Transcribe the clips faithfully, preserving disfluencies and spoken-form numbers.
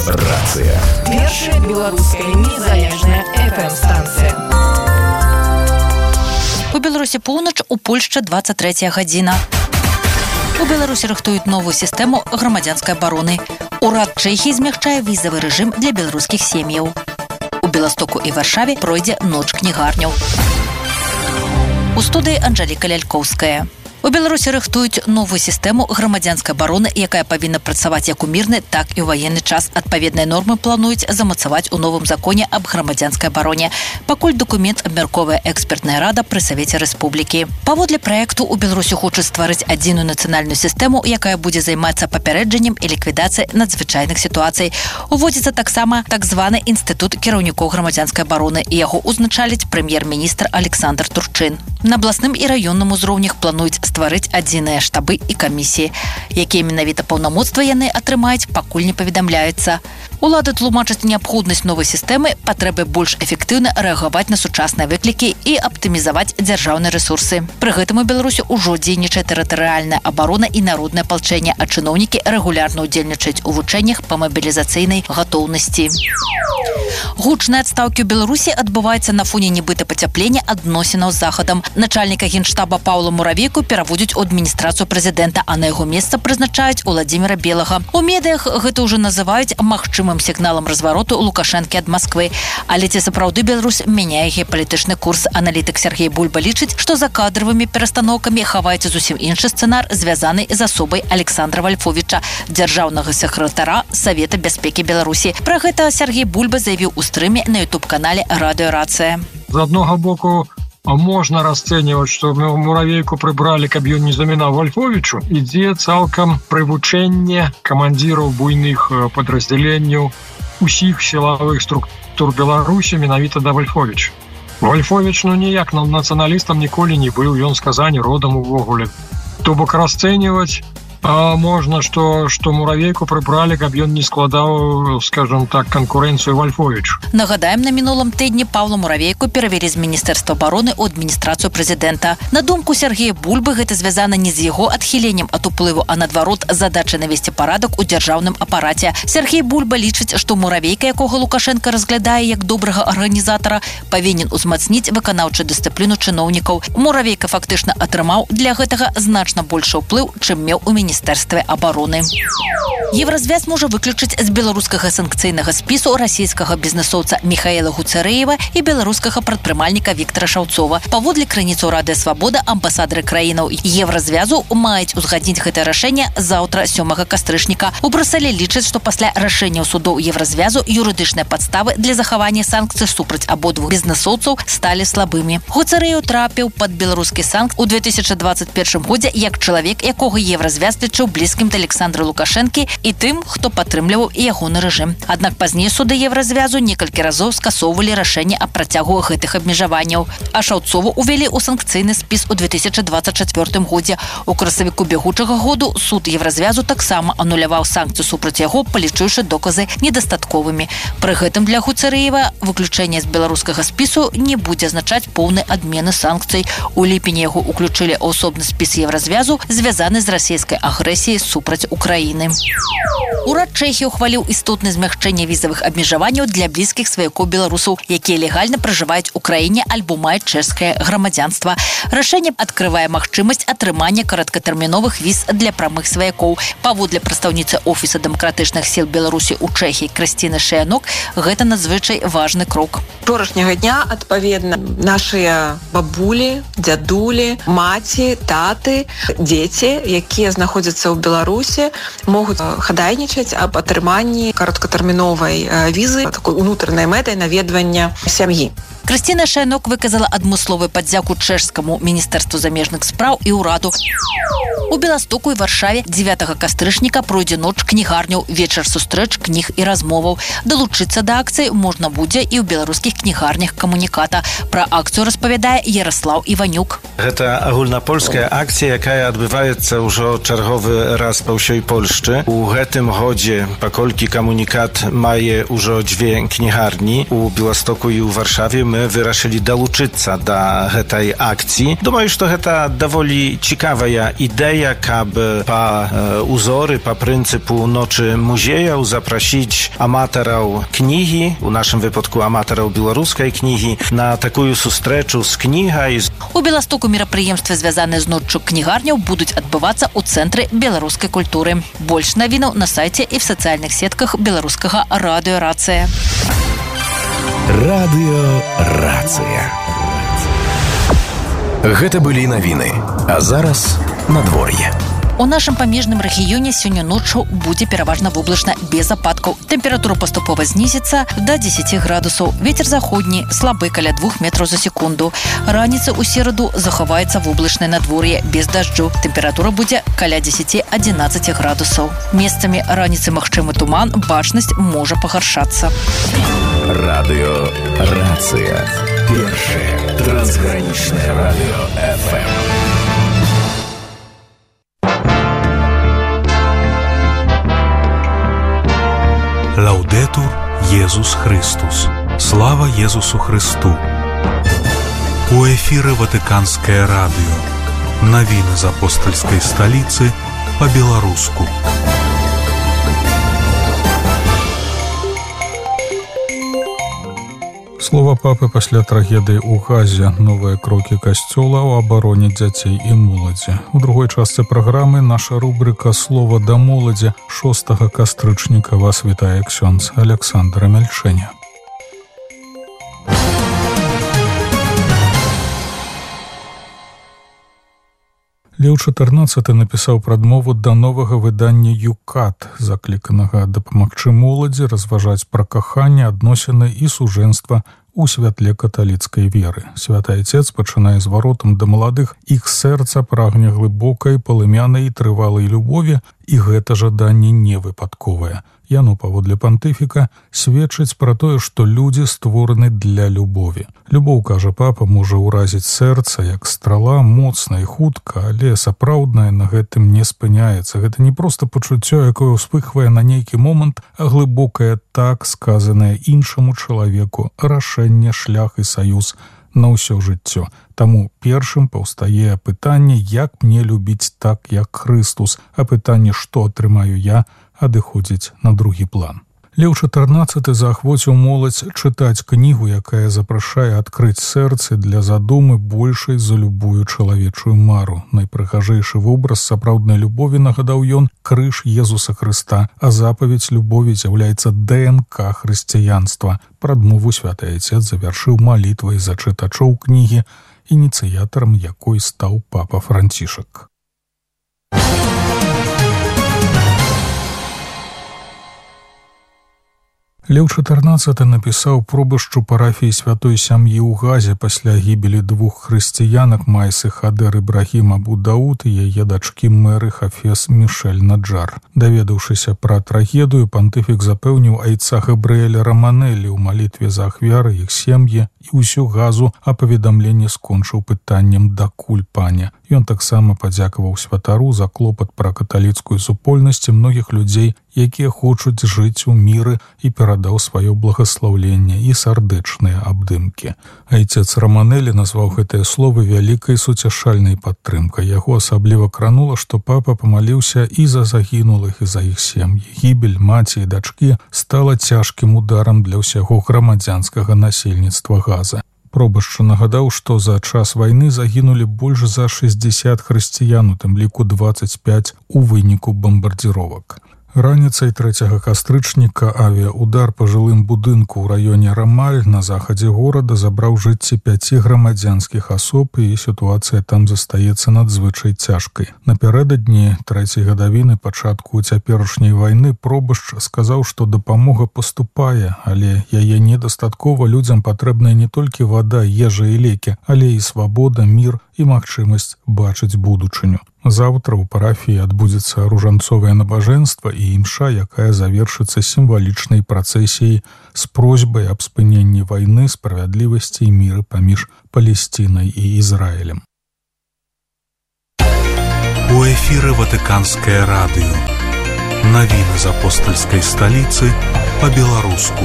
Рацыя. Першая беларуская незалежная эф эм-станцыя. У Беларусі поўнач, у Польшчы двадцать третья гадзіна. У Беларусі рыхтуюць новую сістэму грамадзянскай абароны. Урад Чэхіі змягчае візавы рэжым для беларускіх сем'яў. У Беластоку і Варшаве пройдзе ноч кнігарняў. У студыі Анжэліка Лялькоўская. У Беларусі рыхтуюць новую сістэму грамадзянскай абароны, якая павінна працаваць як у мірны, так і ў ваенны час. Адпаведныя нормы плануюць замацаваць у новым законе аб грамадзянскай абароне. Пакуль дакумент абмярковая экспертная рада пры Савеце Рэспублікі. Паводле праекту у Беларусі хочуць стварыць адзіную нацыянальную сістэму, якая будзе займацца папярэджаннем і ліквідацыяй надзвычайных сітуацый. Уводзіцца таксама так званы інстытут кіраўнікоў грамадзянскай абароны, і яго узначаліць прэм'ер-міністр Александр Турчын. На абласным і раённым узроўнях плануюць стварыць адзіныя штабы і камісіі. Якія менавіта паўнамоцтвы яны атрымаюць, пакуль не паведамляецца. Улады тлумачаць неабходнасць новай сістэмы, патрэбы больш эфектыўна рэагаваць на сучасныя выклікі і аптымізаваць дзяржаўныя рэсурсы. Пры гэтым у Беларусі ўжо дзейнічае тэрытарыяльная абарона і народнае апалчэнне, а чыноўнікі рэгулярна ўдзельнічаюць у вучэннях па мабілізацыйнай гатоўнасці. Гучныя адстаўкі ў Беларусі адбываюцца на фоне нібыта пацяплення адносінаў з Захадам. Начальніка генштаба Паўла Муравейку пераводзяць у адміністрацыю прэзідэнта, а на яго месца прызначаюць Уладзіміра Белага. У медыях гэта ўжо называюць магчымым сігналам развароту Лукашэнкі ад Масквы. Але ці сапраўды Беларусь мяняе геапалітычны курс? Аналітык Сергей Бульба лічыць, што за кадравымі перастаноўкамі хаваецца зусім іншы сцэнар, звязаны з асобай Александра Вальфовіча, дзяржаўнага сакратара Савета бяспекі Беларусі. Пра гэта Сергей Бульба заявіў у стрыме на ютуб-канале «Радыё Рацыя». З аднаго боку, можна расцэньваць, што Муравейку прыбралі, каб ён не замінаў Вальфовічу. Ідзе цалкам прывучэнне камандзіраў буйных падраздзяленняў усіх сілавых структур Беларусі менавіта да Вальфовіча. Вальфовіч, ну ніяк нацыяналістам ніколі не быў, ён з Казані родам увогуле. То бок расцэньваць А можна, што, што Муравейку прыбралі, каб ён не складаў, скажем так, канкурэнцыю Вальфовічу. Нагадаем, на мінулым тыдні Паўла Муравейку перавялі з Міністэрства абароны ў адміністрацыю прэзідэнта. На думку Сергея Бульбы, гэта звязана не з яго адхіленнем ад уплыву, а наадварот задача навесці парадак у дзяржаўным апараце. Сергей Бульба лічыць, што Муравейка, якога Лукашенко разглядае як добрага арганізатара, павінен узмацніць выканаўчую дысцыпліну чыноўнікаў. Муравейка фактычна атрымаў для гэтага значна большы ўплыў, чым меў у Міністэрстве абароны. Евразвяз можа выключыць з беларускага санкцыйнага спісу расійскага бізнесоўца Михаэла Гуцэрэева і беларускага прадпрымальніка Віктара Шаўцова. Паводле крыніцаў Радыё Свабода, амбасадары краінаў Евразвязу маюць узгадніць гэта рашэнне заўтра сёмага кастрычніка. У Брусэлі лічаць, што пасля рашэнняў судоў Евразвязу юрыдычныя падставы для захавання санкцый супраць абодвух бізнесоўцаў сталі слабымі. Гуцэрэеў трапіў пад беларускі санкт у две тысячы двадцать першым годзе як чалавек, якога Евразвяз лічыў блізкім да Александра Лукашэнкі і тым, хто падтрымліваў і ягоны рэжым. Аднак пазней суды Евразвязу некалькі разоў скасоўвалі рашэнне аб працягу гэтых абмежаванняў. А Шаўцову увялі ў санкцыйны спіс у две тысячы двадцать чацвёртым годзе. У красавіку бягучага году суд Евразвязу таксама ануляваў санкцыю супраць яго, палічыўшы доказы недастатковымі. Пры гэтым для Гуцэрэева выключэнне з беларускага спісу не будзе азначаць поўнай адмены санкцый. У ліпені яго уключылі ў асобны спіс Евразвязу, звязаны з расійскай агрэсіяй супраць Украіны. Урад Чэхіі ухваліў істотнае змягчэнне візавых абмежаванняў для блізкіх сваякоў беларусаў, якія легальна пражываюць у краіне альбо маюць чэшскае грамадзянства. Рашэнне адкрывае магчымасць атрымання кароткатэрміновых віз для прамых сваякоў. Паводле прадстаўніцы Офіса дэмакратычных сіл Беларусі ў Чэхіі Крысціны Шаянок, гэта надзвычай важны крок. Учорашняга дня, адпаведна, нашыя бабулі, дзядулі, маці, таты, дзеці, якія знаходзяцца ў Беларусі, могуць хадайнічаць аб атрыманні кароткатэрміновай візы, такой унутранай мэтай наведвання сям'і. Крысціна Шаянок выказала адмысловую падзяку чэшскаму міністэрству замежных спраў і ўраду. У Беластоку і Варшаве дзевятага кастрычніка пройдзе ноч кнігарняў, вечар сустрэч, кніг і размоваў. Далучыцца да акцыі можна будзе і ў беларускіх кнігарнях камуніката. Пра акцыю распавядае Яраслаў Іванюк. Гэта агульнапольская акцыя, якая адбываецца ўжо чарговы раз па ўсёй Польшчы. У гэтым годзе, паколькі камунікат мае ўжо дзве кнігарні у Беластоку і ў Варшаве, мы вырашылі далучыцца да гэтай акцыі. Думаю, што гэта даволі цікавая ідэя, каб па узоры, па прынцыпу ночы музеяў запрасіць аматараў кнігі, у нашым выпадку аматараў беларускай кнігі, на такую сустрэчу з кнігай. У Беластоку мерапрыемствы, звязаныя з ноччу кнігарняў, будуць адбывацца ў цэнтры беларускай культуры. Больш навінаў на сайце і в сацыяльных сетках беларускага радыё «Рацыя». Радыё «Рацыя». Гэта былі навіны. А зараз надвор'е. У нашым памежным рэгіёне сёння ноччу будзе пераважна воблачна без ападкаў. Тэмпература паступова знізіцца да дзесяці градусаў. Вецер заходні слабы каля двух метраў за секунду. Раніца ў сераду захаваецца воблачнае надвор'е без дажджу. Тэмпература будзе каля дзесяці-адзінаццаці градусаў. Месцамі раніцы магчымы туман, бачнасць можа пагаршацца. Радыё «Рацыя». Першае трансгранічнае радыё эф эм. Лаудетур Єсус Христос. Слава Єсусу Христу. У эфіры Ватыканскае радыё. Навіны з апостальскай сталіцы па-беларуску. Слова папы пасля трагедыі ў Газе. Новыя крокі касцёла ў абароне дзяцей і моладзі. У другой частцы праграмы наша рубрыка «Слова да моладзі». шостага кастрычніка вас вітае ксёндз Александр Амельчэня. Леў чатырнаццаты напісаў прадмову да новага выдання «Юкат», закліканага дапамагчы моладзі разважаць пра каханне, адносіны і сужэнства у святле каталіцкай веры. Святы Айцец пачынае з варотам да маладых. Іх сэрца прагне глыбокай, палымянай і трывалай любові, і гэта жаданне не выпадковае. Яно, паводле пантыфіка, сведчыць пра тое, што людзі створаны для любові. Любоў, кажа папа, можа ўразіць сэрца, як страла, моцна і хутка, але сапраўднае на гэтым не спыняецца. Гэта не проста пачуццё, якое ўспыхвае на нейкі момант, а глыбокае так, сказанае іншаму чалавеку, рашэнне, шлях і саюз на ўсё жыццё. Таму першым паўстае пытанне, як мне любіць так, як Хрыстус, а пытанне, што атрымаю я, адыходзіць на другі план. Леў чатырнаццаты заахвоціў моладзь чытаць кнігу, якая запрашае адкрыць сэрцы для задумы большай за любую чалавечую мару. Найпрыгажэйшы вобраз сапраўднай любові, нагадаў ён, крыж Езуса Хрыста, а запаведь любові з'яўляецца ДНК хрысціянства. Прадмову святы Айцец завяршыў малітвай за чытачоў кнігі, ініцыятарам якой стаў папа Францішак. Леў чатырнаццаты напісаў пробашчу парафіі святой сям'і ў Газе пасля гібелі двух хрысціянак Майсы Хадэр Ібрагім Абу Дауд і яе дачкі Мэры Хафес Мішэль Наджар. Даведаўшыся пра трагедыю, пантыфік запэўніў айца Габрыэля Раманелі ў малітве за ахвяры, іх сем'і і ўсю Газу, а паведамленне скончыў пытаннем «Дакуль, пане?». Ён таксама падзякаваў святару за клопат пра каталіцкую супольнасць і многіх людзей, якія хочуць жыць у міры, і перадаў сваё благаслаўленне і сардэчныя абдымкі. Айцец Раманелі назваў гэтыя словы вялікай суцяшальнай падтрымкай. Яго асабліва кранула, што папа памаліўся і за загінулых, і за іх сем'і. Гібель маці і дачкі стала цяжкім ударам для ўсяго грамадзянскага насельніцтва Газа. Пробашча нагадаў, што за час вайны загінулі больш за шэсцьдзесят хрысціян, у тым ліку дваццаць пяць у выніку бамбардзіровак. Раніцай трэцяга кастрычніка авіаудар па жылым будынку ў раёне Рамаль на захадзе горада забраў жыцці пяці грамадзянскіх асоб, і сітуацыя там застаецца надзвычай цяжкай. Напярэдадні трэцяй гадавіны пачатку цяперашняй вайны пробашч сказаў, што дапамога паступае, але яе недастаткова. Людзям патрэбная не толькі вада, ежа і лекі, але і свабода, мір і магчымасць бачыць будучыню. Заўтра ў парафіі адбудзецца ружанцовае набажэнства і імша, якая завершыцца сімвалічнай працэсіяй з просьбай аб спыненні вайны, справядлівасці і міры паміж Палесцінай і Ізраілем. У эфіры Ватыканскае радыё. Навіны з апостальскай сталіцы па-беларуску.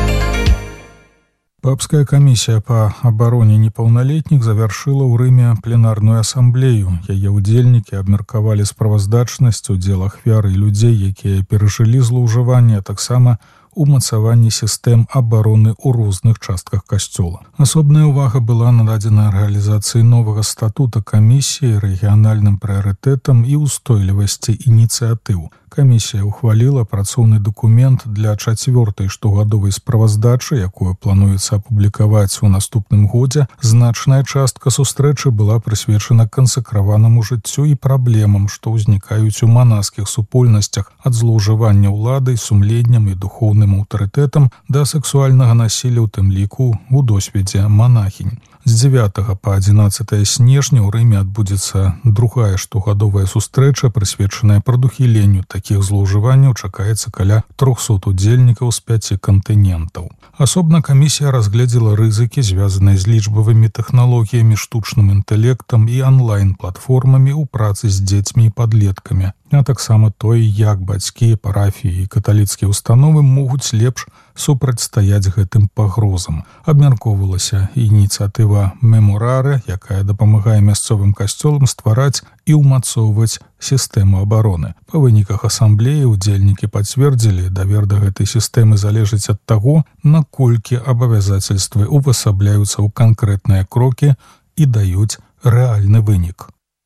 Папская камісія па абароне непаўналетніх завяршыла ў Рыме пленарную асамблею. Яе ўдзельнікі абмеркавалі справаздачнасць удзел ахвяр і людзей, якія перажылі злоўжыванне, а таксама умацаванне сістэм абароны ў розных частках касцёла. Асобная ўвага была нададзена рэалізацыі новага статута камісіі, рэгіянальным прыярытэтам і ўстойлівасці ініцыятыў. Камісія ўхваліла працоўны дакумент для чацвёртай штогадовай справаздачы, якую плануецца апублікаваць у наступным годзе. Значная частка сустрэчы была прысвечана кансакраванаму жыццю і праблемам, што ўзнікаюць у манаскіх супольнасцях ад злоўжывання ўладай, сумленнем і духоўным аўтарытэтам да сексуальнага насілля, у тым ліку у досведзе манахінь. З дзевятага па адзінаццатае снежня ў Рыме адбудзецца другая штогадовая сустрэча, прысвечаная прадухіленню такіх злоўжыванняў. Чакаецца каля трохсот удзельнікаў з пяці кантынентаў. Асобна камісія разгледзела рызыкі, звязаныя з лічбавымі тэхналогіямі, штучным інтэлектам і онлайн-платформамі ў працы з дзецьмі і падлеткамі, а таксама той, як бацькі, парафіі і каталіцкія ўстановы могуць лепш супрацьстаяць гэтым пагрозам. Абмяркоўвалася ініцыятыва «Меморары», якая дапамагае мясцовым касцёлам ствараць і ўмацоўваць сістэму абароны. Па выніках асамблеі удзельнікі пацвердзілі, давер да гэтай сістэмы залежыць ад таго, наколькі абавязацельствы увасабляюцца ў канкрэтныя крокі і даюць рэальны вынік.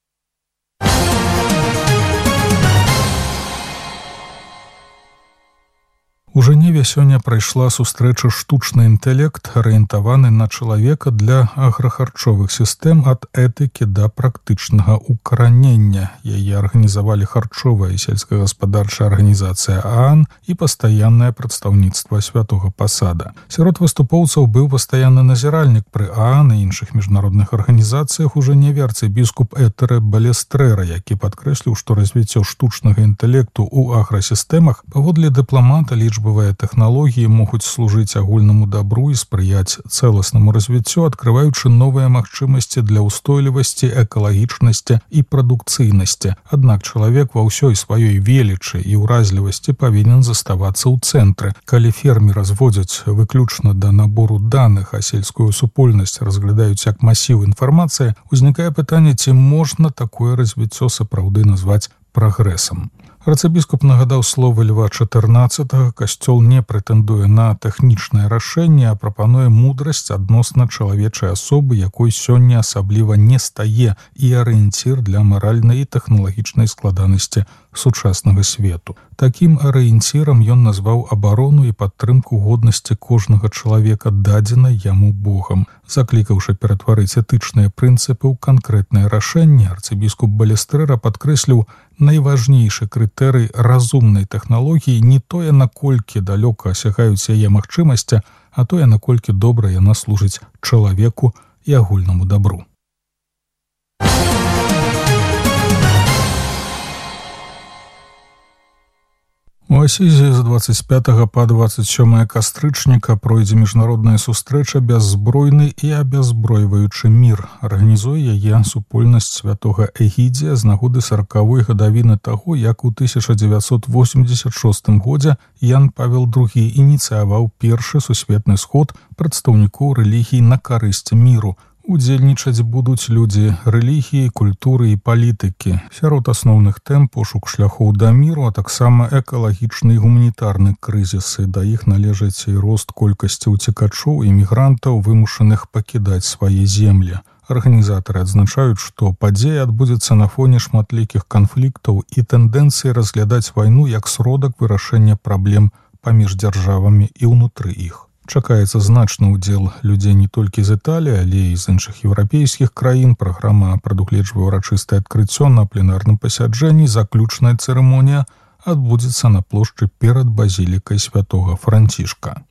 У Жэневе сёння прайшла сустрэча «Штучны інтэлект», арыентаваны на чалавека для аграхарчовых сістэм ад этыкі да практычнага укаранення. Яе арганізавалі харчовая і сельскагаспадарчая арганізацыя ААН і пастаяннае прадстаўніцтва Святога Пасада. Сярод выступоўцаў быў пастаянны назіральнік пры ААН і іншых міжнародных арганізацыях у Жэневе арцыбіскуп Этере Балестрера, які падкрэсліў, што развіццё штучнага інтэлекту ў аграсістэмах паводле дыпламата лічбы Лічбавыя тэхналогіі могуць служыць агульнаму дабру і спрыяць цэласнаму развіццю, адкрываючы новыя магчымасці для ўстойлівасці, экалагічнасці і прадукцыйнасці. Аднак чалавек ва ўсёй сваёй велічы і ўразлівасці павінен заставацца ў цэнтры. Калі фермеры разводзяць выключна да набору даных, а сельскую супольнасць разглядаюць як масіў інфармацыі, узнікае пытанне, ці можна такое развіццё сапраўды назваць прагрэсам. Арцыбіскуп нагадаў словы Льва чатырнаццатага, касцёл не прэтэндуе на тэхнічнае рашэнне, а прапануе мудрасць адносна чалавечай асобы, якой сёння асабліва не стае, і арыенцір для маральнай і тэхналагічнай складанасці сучаснага свету. Такім арыенцірам ён назваў абарону і падтрымку годнасці кожнага чалавека, дадзенай яму Богам. Заклікаўшы ператварыць этычныя прынцыпы ў канкрэтнае рашэнне, арцыбіскуп Балестрера падкрэсліў, найважнейшы крытэрый разумнай тэхналогіі не тое, наколькі далёка асягаюць яе магчымасці, а тое, наколькі добра яна служыць чалавеку і агульнаму дабру. У Асізе з дваццаць пятага па дваццаць сёмае кастрычніка пройдзе міжнародная сустрэча «Бяззбройны і абяззбройваючы мір». Арганізуе яе супольнасць святога Эгідзія з нагоды саракавой гадавіны таго, як у тысяча дзевяцьсот восемьдзесят шостым годзе Ян Павел другі ініцыяваў першы сусветны сход прадстаўнікоў рэлігій на карысць міру. Удзельнічаць будуць людзі рэлігіі, культуры і палітыкі. Сярод асноўных тэм пошук шляхоў да міру, а таксама экалагічны і гуманітарны крызісы. Да іх належаць і рост колькасці ўцекачоў і мігрантаў, вымушаных пакідаць свае землі. Арганізатары адзначаюць, што падзея адбудзецца на фоне шматлікіх канфліктаў і тэндэнцыі разглядаць вайну як сродак вырашэння праблем паміж дзяржавамі і ўнутры іх. Чакаецца значны ўдзел людзей не толькі з Італіі, але і з іншых еўрапейскіх краін. Праграма прадугледжвае ўрачыстае адкрыццё на пленарным пасяджэнні. Заключная цырымонія адбудзецца на плошчы перад базілікай святога Францішка.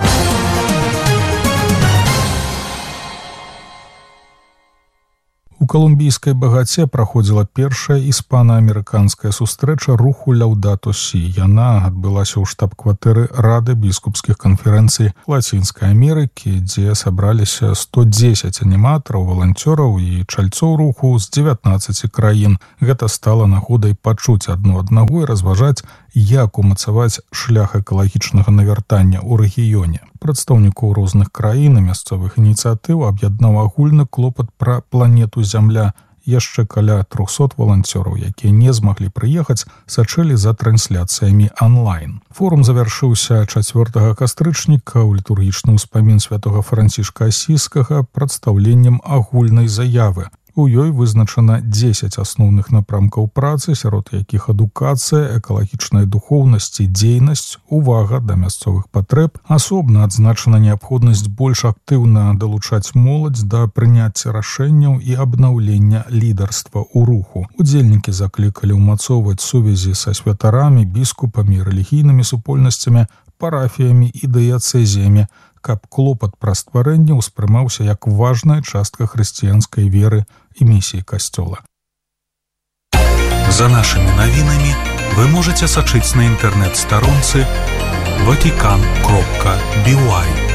У калумбійскай багаце праходзіла першая іспана-амерыканская сустрэча руху Ляўдато Сі. Яна адбылася ў штаб-кватэры Рады біскупскіх канферэнцый Лацінскай Амерыкі, дзе сабраліся сто дзесяць аніматараў, валанцёраў і чальцоў руху з дзевятнаццаці краін. Гэта стала нагодай пачуць адно аднаго і разважаць, як умацаваць шлях экалагічнага навяртання ў рэгіёне. Прадстаўнікоў розных краін і мясцовых ініцыятыў аб'яднаў агульны клопат пра планету Зямля. Яшчэ каля трохсот валанцёраў, якія не змаглі прыехаць, сачылі за трансляцыямі онлайн. Форум завяршыўся чацвёртага кастрычніка ў літургічны ўспамін святога Францішка Асійскага прадстаўленнем агульнай заявы. У ёй вызначана дзесяць асноўных напрамкаў працы, сярод якіх адукацыя, экалагічная духоўнасць і дзейнасць, увага да мясцовых патрэб. Асобна адзначана неабходнасць больш актыўна далучаць моладзь да прыняцця рашэнняў і абнаўлення лідарства ў руху. Удзельнікі заклікалі ўмацоўваць сувязі са святарамі, біскупамі, рэлігійнымі супольнасцямі, парафіямі і дыяцэзіямі, каб клопат пра стварэнне ўспрымаўся як важная частка хрысціянскай веры і місіі касцёла. За нашымі навінамі вы можаце сачыць на інтэрнэт-старонцы ватикан кропка би уай.